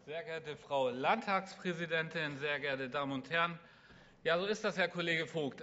Sehr geehrte Frau Landtagspräsidentin, sehr geehrte Damen und Herren! Ja, so ist das, Herr Kollege Vogt.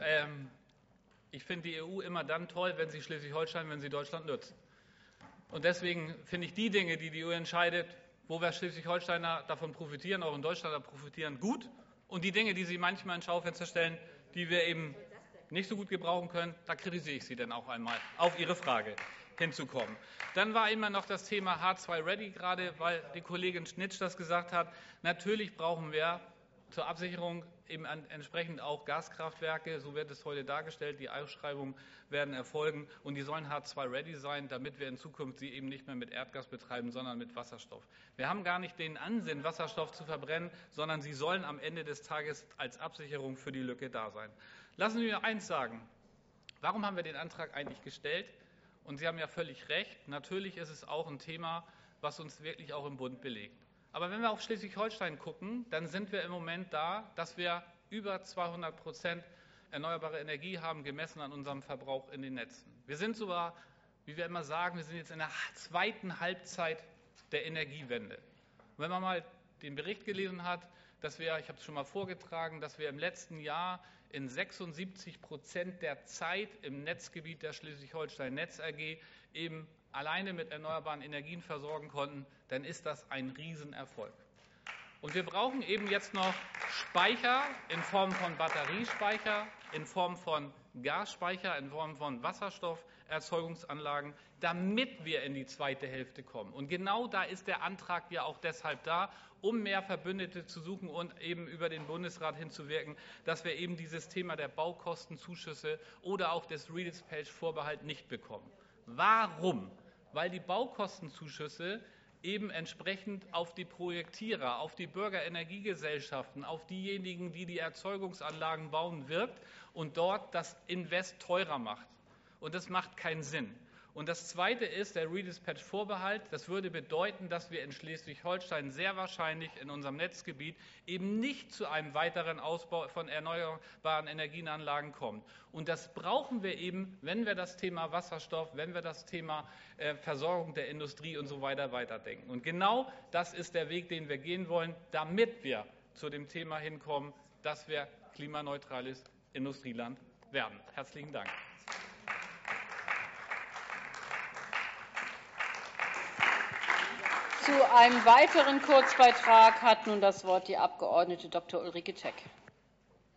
Ich finde die EU immer dann toll, wenn sie Schleswig-Holstein, wenn sie Deutschland nützt. Und deswegen finde ich die Dinge, die die EU entscheidet, wo wir Schleswig-Holsteiner davon profitieren, auch in Deutschland profitieren, gut. Und die Dinge, die sie manchmal ins Schaufenster stellen, die wir eben nicht so gut gebrauchen können, da kritisiere ich Sie dann auch einmal, auf Ihre Frage hinzukommen. Dann war immer noch das Thema H2-Ready, gerade weil die Kollegin Schnitsch das gesagt hat. Natürlich brauchen wir zur Absicherung eben entsprechend auch Gaskraftwerke, so wird es heute dargestellt. Die Ausschreibungen werden erfolgen und die sollen H2-ready sein, damit wir in Zukunft sie eben nicht mehr mit Erdgas betreiben, sondern mit Wasserstoff. Wir haben gar nicht den Ansinn, Wasserstoff zu verbrennen, sondern sie sollen am Ende des Tages als Absicherung für die Lücke da sein. Lassen Sie mir eins sagen. Warum haben wir den Antrag eigentlich gestellt? Und Sie haben ja völlig recht. Natürlich ist es auch ein Thema, was uns wirklich auch im Bund belegt. Aber wenn wir auf Schleswig-Holstein gucken, dann sind wir im Moment da, dass wir über 200% erneuerbare Energie haben, gemessen an unserem Verbrauch in den Netzen. Wir sind sogar, wie wir immer sagen, wir sind jetzt in der zweiten Halbzeit der Energiewende. Und wenn man mal den Bericht gelesen hat, dass wir, ich habe es schon mal vorgetragen, dass wir im letzten Jahr in 76% der Zeit im Netzgebiet der Schleswig-Holstein Netz AG eben alleine mit erneuerbaren Energien versorgen konnten, dann ist das ein Riesenerfolg. Und wir brauchen eben jetzt noch Speicher in Form von Batteriespeicher, in Form von Gasspeicher, in Form von Wasserstofferzeugungsanlagen, damit wir in die zweite Hälfte kommen. Und genau da ist der Antrag ja auch deshalb da, um mehr Verbündete zu suchen und eben über den Bundesrat hinzuwirken, dass wir eben dieses Thema der Baukostenzuschüsse oder auch des Redispatch-Vorbehalts nicht bekommen. Warum? Weil die Baukostenzuschüsse eben entsprechend auf die Projektierer, auf die Bürgerenergiegesellschaften, auf diejenigen, die die Erzeugungsanlagen bauen, wirkt und dort das Invest teurer macht. Und das macht keinen Sinn. Und das Zweite ist der Redispatch-Vorbehalt. Das würde bedeuten, dass wir in Schleswig-Holstein sehr wahrscheinlich in unserem Netzgebiet eben nicht zu einem weiteren Ausbau von erneuerbaren Energienanlagen kommen. Und das brauchen wir eben, wenn wir das Thema Wasserstoff, wenn wir das Thema Versorgung der Industrie und so weiter weiterdenken. Und genau das ist der Weg, den wir gehen wollen, damit wir zu dem Thema hinkommen, dass wir klimaneutrales Industrieland werden. Herzlichen Dank. Zu einem weiteren Kurzbeitrag hat nun das Wort die Abgeordnete Dr. Ulrike Teck.